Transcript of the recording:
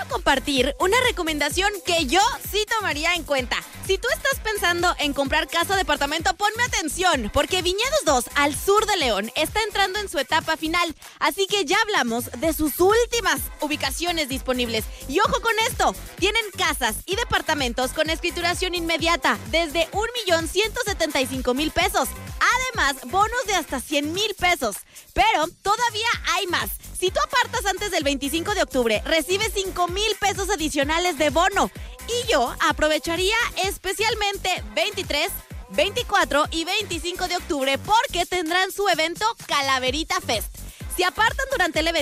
compartir una recomendación que yo sí tomaría en cuenta. Si tú estás pensando en comprar casa o departamento, ponme atención, porque Viñedos 2, al sur de León, está entrando en su etapa final. Así que ya hablamos de sus últimas ubicaciones disponibles. Y ojo con esto, tienen casas y departamentos con escrituración inmediata desde 1,175,000 pesos. Además, bonos de hasta 100,000 pesos. Pero todavía hay más. Si tú apartas antes del 25 de octubre, recibes 5,000 pesos adicionales de bono. Y yo aprovecharía especialmente 23, 24 y 25 de octubre porque tendrán su evento Calaverita Fest. Si apartan durante el evento,